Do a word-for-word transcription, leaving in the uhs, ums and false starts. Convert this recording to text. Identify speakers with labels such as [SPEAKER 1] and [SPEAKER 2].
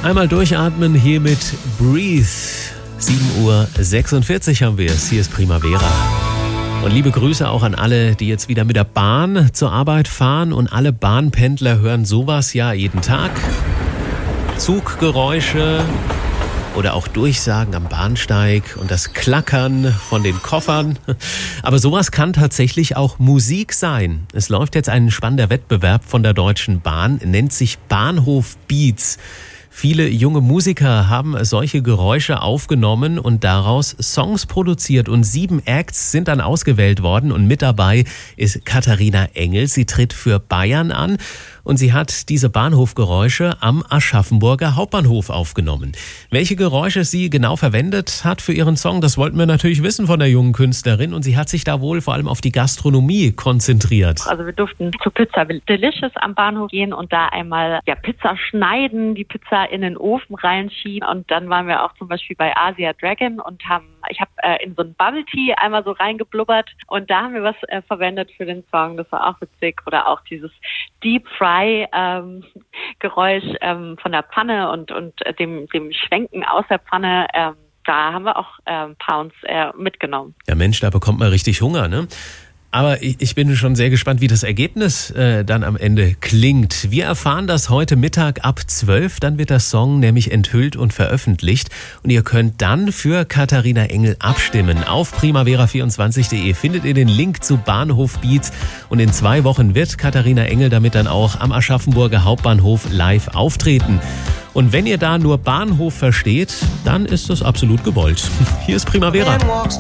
[SPEAKER 1] Einmal durchatmen hier mit Breathe. sieben Uhr sechsundvierzig haben wir es. Hier ist Primavera. Und liebe Grüße auch an alle, die jetzt wieder mit der Bahn zur Arbeit fahren. Und alle Bahnpendler hören sowas ja jeden Tag. Zuggeräusche oder auch Durchsagen am Bahnsteig und das Klackern von den Koffern. Aber sowas kann tatsächlich auch Musik sein. Es läuft jetzt ein spannender Wettbewerb von der Deutschen Bahn, nennt sich Bahnhof Beats. Viele junge Musiker haben solche Geräusche aufgenommen und daraus Songs produziert. Und sieben Acts sind dann ausgewählt worden. Und mit dabei ist Katharina Engel. Sie tritt für Bayern an und sie hat diese Bahnhofgeräusche am Aschaffenburger Hauptbahnhof aufgenommen. Welche Geräusche sie genau verwendet hat für ihren Song, das wollten wir natürlich wissen von der jungen Künstlerin. Und sie hat sich da wohl vor allem auf die Gastronomie konzentriert.
[SPEAKER 2] Also wir durften zu Pizza Delicious am Bahnhof gehen und da einmal ja, Pizza schneiden, die Pizza in den Ofen reinschieben. Und dann waren wir auch zum Beispiel bei Asia Dragon und haben, ich habe äh, in so ein Bubble Tea einmal so reingeblubbert und da haben wir was äh, verwendet für den Song. Das war auch witzig. Oder auch dieses Deep Fry ähm, Geräusch ähm, von der Pfanne und und äh, dem dem Schwenken aus der Pfanne. Ähm, da haben wir auch äh, Pounds äh, mitgenommen.
[SPEAKER 1] Ja Mensch, da bekommt man richtig Hunger, ne? Aber ich bin schon sehr gespannt, wie das Ergebnis äh, dann am Ende klingt. Wir erfahren das heute Mittag ab zwölf. Dann wird der Song nämlich enthüllt und veröffentlicht. Und ihr könnt dann für Katharina Engel abstimmen. Auf primavera vierundzwanzig punkt de findet ihr den Link zu Bahnhof Beats. Und in zwei Wochen wird Katharina Engel damit dann auch am Aschaffenburger Hauptbahnhof live auftreten. Und wenn ihr da nur Bahnhof versteht, dann ist das absolut gewollt. Hier ist Primavera.